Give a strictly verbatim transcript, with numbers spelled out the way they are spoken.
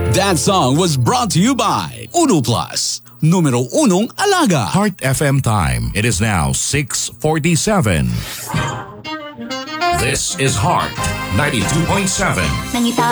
That song was brought to you by Uno Plus, numero unong alaga. Heart F M time. It is now six forty-seven. This is Heart ninety-two point seven. Nangita